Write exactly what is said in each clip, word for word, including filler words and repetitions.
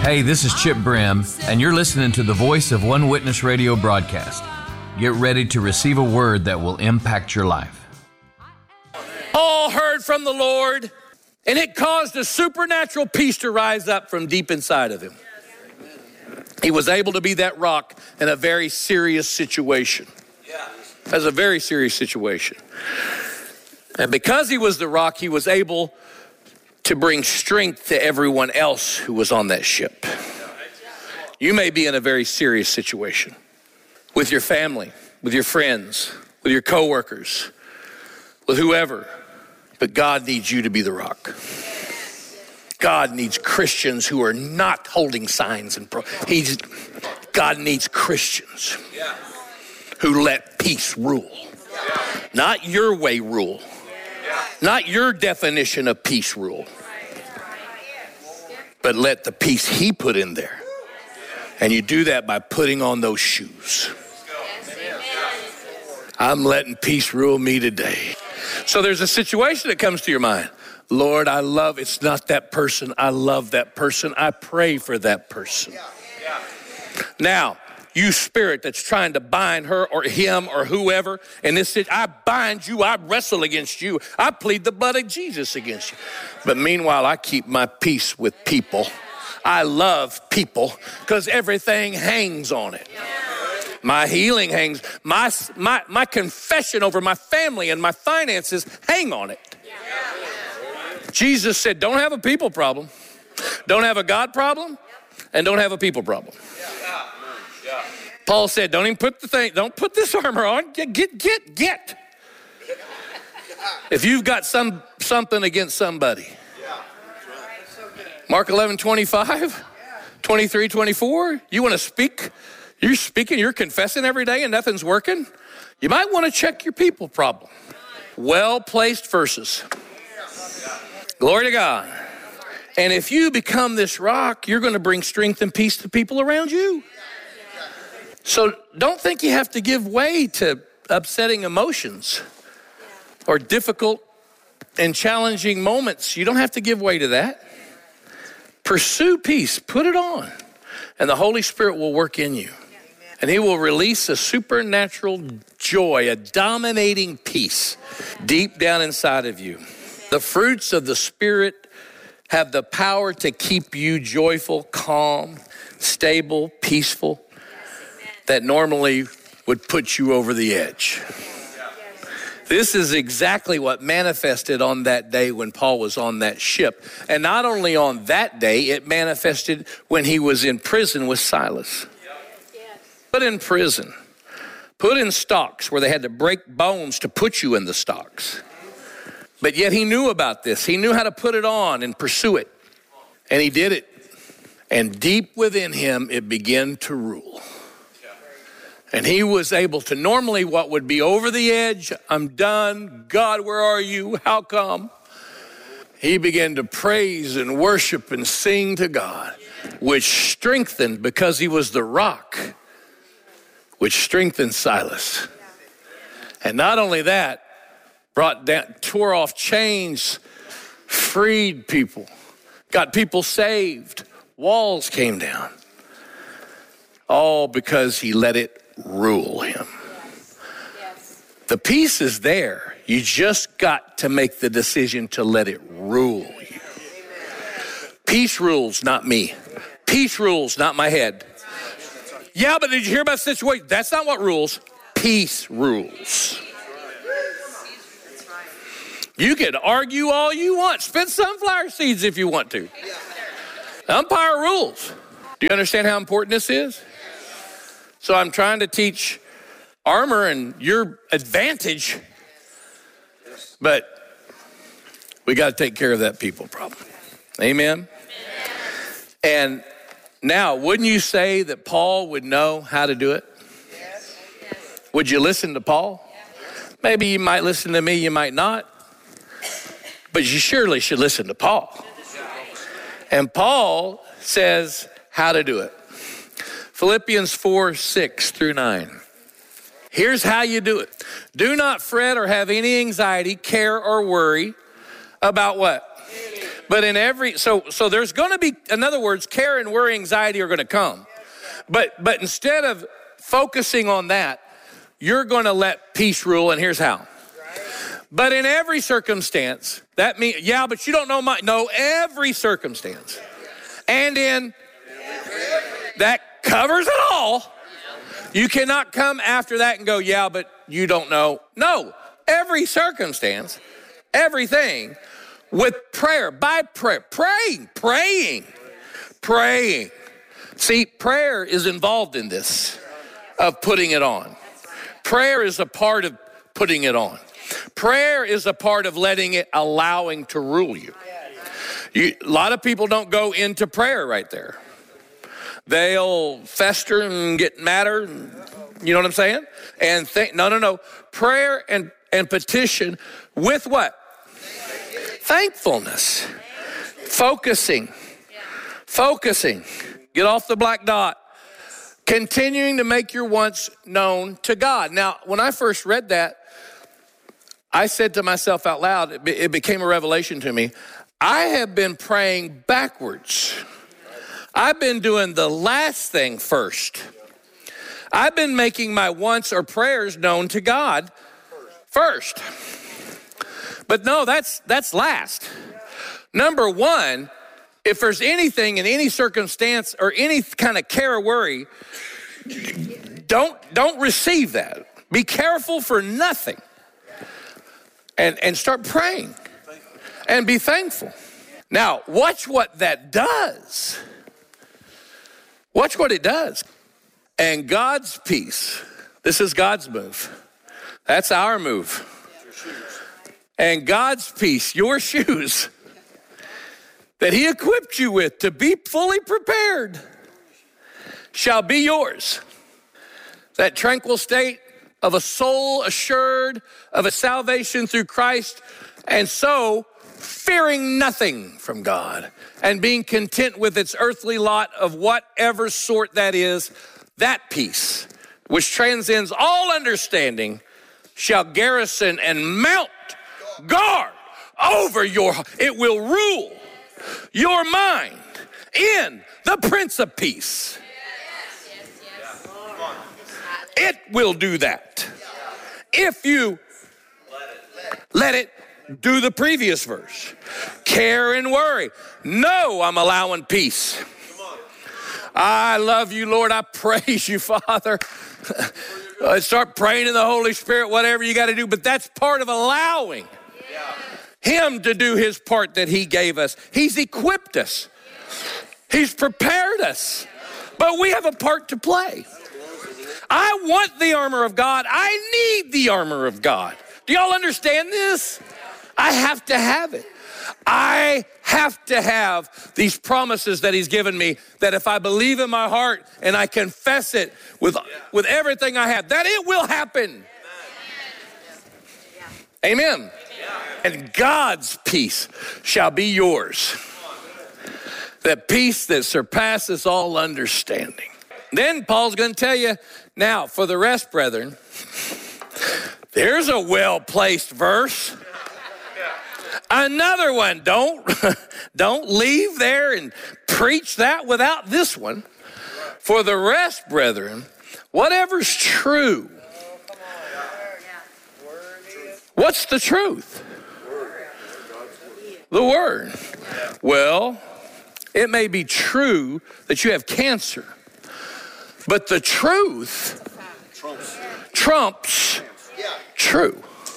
Hey, this is Chip Brim, and you're listening to the Voice of One Witness radio broadcast. Get ready to receive a word that will impact your life. All heard from the Lord, and it caused a supernatural peace to rise up from deep inside of him. He was able to be that rock in a very serious situation. That's a very serious situation. And because he was the rock, he was able to bring strength to everyone else who was on that ship. You may be in a very serious situation with your family, with your friends, with your coworkers, with whoever, but God needs you to be the rock. God needs Christians who are not holding signs and pro. He's, God needs Christians who let peace rule. Not your way rule. Not your definition of peace rule. But let the peace he put in there. And you do that by putting on those shoes. I'm letting peace rule me today. So there's a situation that comes to your mind. Lord, I love, it's not that person. I love that person. I pray for that person. Now, you spirit that's trying to bind her or him or whoever, and this is, I bind you, I wrestle against you. I plead the blood of Jesus against you. But meanwhile, I keep my peace with people. I love people because everything hangs on it. My healing hangs, my, my, my confession over my family and my finances hang on it. Jesus said, don't have a people problem, don't have a God problem, and don't have a people problem. Paul said, don't even put the thing, don't put this armor on, get, get, get, get. If you've got some something against somebody. Mark eleven, twenty-five, twenty-three, twenty-four, you want to speak, you're speaking, you're confessing every day and nothing's working, you might want to check your people problem. Well-placed verses. Glory to God. And if you become this rock, you're going to bring strength and peace to people around you. So don't think you have to give way to upsetting emotions or difficult and challenging moments. You don't have to give way to that. Pursue peace, put it on, and the Holy Spirit will work in you. And he will release a supernatural joy, a dominating peace deep down inside of you. The fruits of the Spirit have the power to keep you joyful, calm, stable, peaceful, that normally would put you over the edge. This is exactly what manifested on that day when Paul was on that ship. And not only on that day, it manifested when he was in prison with Silas. Put in prison, put in stocks where they had to break bones to put you in the stocks. But yet he knew about this. He knew how to put it on and pursue it. And he did it. And deep within him, it began to rule. And he was able to normally what would be over the edge, I'm done, God, where are you, how come? He began to praise and worship and sing to God, which strengthened, because he was the rock, which strengthened Silas. And not only that, brought down, tore off chains, freed people, got people saved, walls came down. All because he let it rule him. Yes. Yes. The peace is there. You just got to make the decision to let it rule you. Amen. Peace rules, not me. Peace rules, not my head. Yeah, but did you hear about the situation? That's not what rules. Peace rules. You can argue all you want. Spit sunflower seeds if you want to. Umpire rules. Do you understand how important this is? So I'm trying to teach armor and your advantage, but we got to take care of that people problem. Amen? Amen. And now, wouldn't you say that Paul would know how to do it? Yes. Would you listen to Paul? Yes. Maybe you might listen to me, you might not. But you surely should listen to Paul. And Paul says how to do it. Philippians four, six through nine. Here's how you do it. Do not fret or have any anxiety, care, or worry about what? But in every, so so there's going to be, in other words, care and worry, anxiety are going to come. But but instead of focusing on that, you're going to let peace rule, and here's how. But in every circumstance, that means, yeah, but you don't know my, no, every circumstance. And in, that covers it all. You cannot come after that and go, yeah, but you don't know. No, every circumstance, everything with prayer, by prayer, praying, praying, praying. See, prayer is involved in this, of putting it on. Prayer is a part of putting it on. Prayer is a part of letting it, allowing to rule you. you. A lot of people don't go into prayer right there. They'll fester and get madder. And, you know what I'm saying? And think, no, no, no. Prayer and, and petition with what? Thankfulness. Focusing. Focusing. Get off the black dot. Continuing to make your wants known to God. Now, when I first read that, I said to myself out loud, it, be, it became a revelation to me. I have been praying backwards. I've been doing the last thing first. I've been making my wants or prayers known to God first. But no, that's that's last. Number one, if there's anything in any circumstance or any kind of care or worry, don't don't receive that. Be careful for nothing. And and start praying. And be thankful. Now, watch what that does. Watch what it does. And God's peace. This is God's move. That's our move. And God's peace, your shoes, that he equipped you with to be fully prepared, shall be yours. That tranquil state of a soul assured of a salvation through Christ, and so fearing nothing from God and being content with its earthly lot of whatever sort that is, that peace, which transcends all understanding, shall garrison and mount guard over your, it will rule your mind in the Prince of Peace. It will do that. If you let it do the previous verse. Care and worry. No, I'm allowing peace. I love you, Lord. I praise you, Father. Start praying in the Holy Spirit, whatever you got to do. But that's part of allowing him to do his part that he gave us. He's equipped us. He's prepared us. But we have a part to play. I want the armor of God. I need the armor of God. Do y'all understand this? I have to have it. I have to have these promises that he's given me, that if I believe in my heart and I confess it with, with everything I have, that it will happen. Amen. And God's peace shall be yours. That peace that surpasses all understanding. Then Paul's going to tell you, now for the rest, brethren, there's a well-placed verse. Another one. Don't, don't leave there and preach that without this one. For the rest, brethren, whatever's true. What's the truth? The word. Well, it may be true that you have cancer, but the truth trumps true.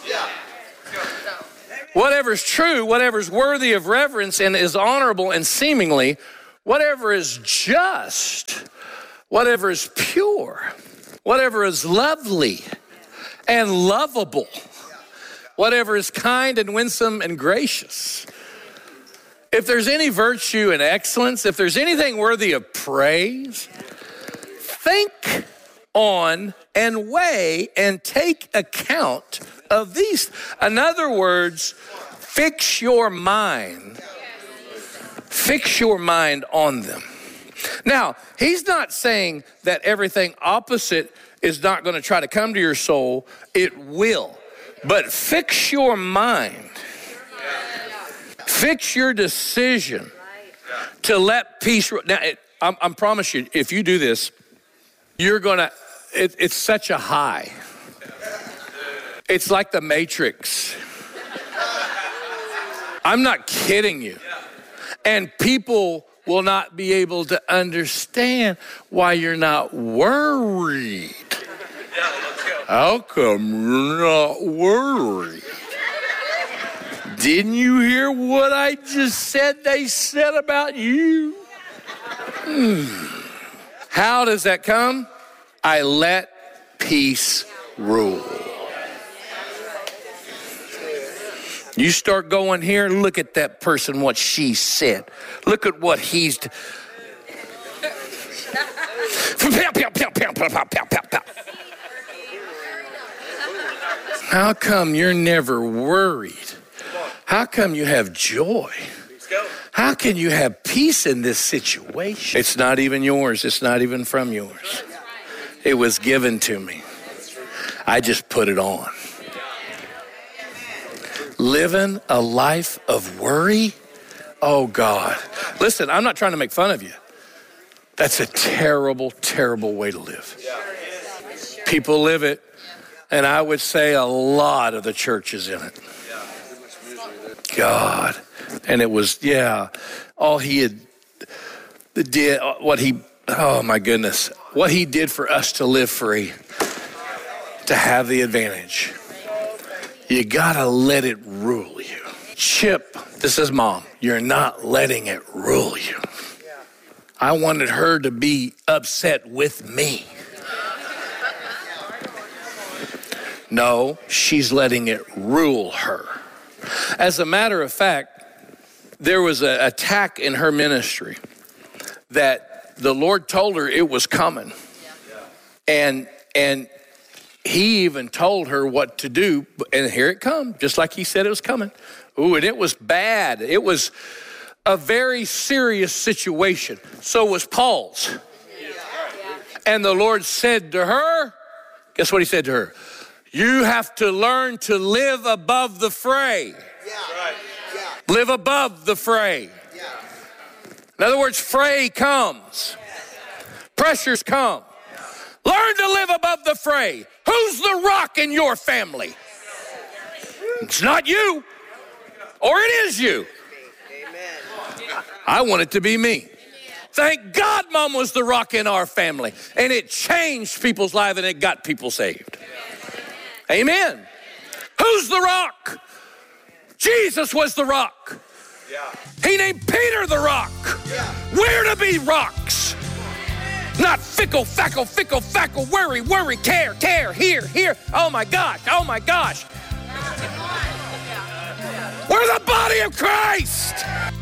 Whatever's true, whatever's worthy of reverence and is honorable and seemingly, whatever is just, whatever is pure, whatever is lovely and lovable, whatever is kind and winsome and gracious. If there's any virtue and excellence, if there's anything worthy of praise, think on and weigh and take account of these. In other words, fix your mind. Fix your mind on them. Now, he's not saying that everything opposite is not going to try to come to your soul. It will. But fix your mind. Fix your decision to let peace. Now, it, I, I promise you, if you do this, you're gonna. It, it's such a high. It's like the Matrix. I'm not kidding you. And people will not be able to understand why you're not worried. How come you're not worried? Didn't you hear what I just said they said about you? Hmm. How does that come? I let peace rule. You start going here, look at that person, what she said. Look at what he's... D- How come you're never worried? How come you have joy? How can you have peace in this situation? It's not even yours. It's not even from yours. It was given to me. I just put it on. Living a life of worry? Oh, God. Listen, I'm not trying to make fun of you. That's a terrible, terrible way to live. People live it, and I would say a lot of the church is in it. God. And it was, yeah, all he had did, what he, oh, my goodness, what he did for us to live free, to have the advantage. You gotta let it rule you. Chip, this is Mom. You're not letting it rule you. I wanted her to be upset with me. No, she's letting it rule her. As a matter of fact, there was an attack in her ministry that the Lord told her it was coming. And, and, He even told her what to do, and here it come, just like he said it was coming. Ooh, and it was bad. It was a very serious situation. So was Paul's. And the Lord said to her, guess what he said to her? You have to learn to live above the fray. Live above the fray. In other words, fray comes. Pressures come. Learn to live above the fray. Who's the rock in your family? It's not you, or it is you. I want it to be me. Thank God Mom was the rock in our family, and it changed people's lives and it got people saved. Amen. Who's the rock? Jesus was the rock. He named Peter the rock. We're to be rocks. Not fickle, fackle, fickle, fackle, worry, worry, care, care, here, here. Oh my gosh, oh my gosh. We're the body of Christ.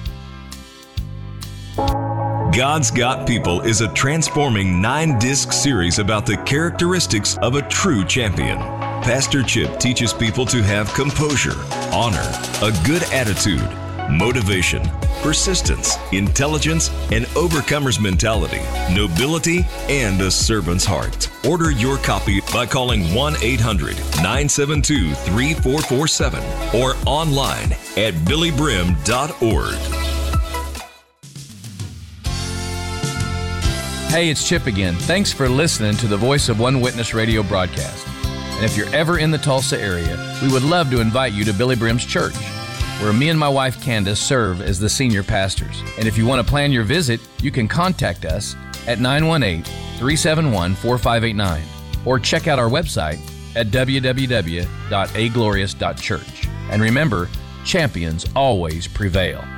God's Got People is a transforming nine-disc series about the characteristics of a true champion. Pastor Chip teaches people to have composure, honor, a good attitude, motivation, persistence, intelligence, an overcomer's mentality, nobility, and a servant's heart. Order your copy by calling one eight hundred nine seven two three four four seven or online at billy brim dot org. Hey, it's Chip again. Thanks for listening to the Voice of One Witness radio broadcast. And if you're ever in the Tulsa area, we would love to invite you to Billy Brim's church, where me and my wife Candace serve as the senior pastors. And if you want to plan your visit, you can contact us at nine one eight, three seven one, four five eight nine or check out our website at w w w dot a glorious dot church. And remember, champions always prevail.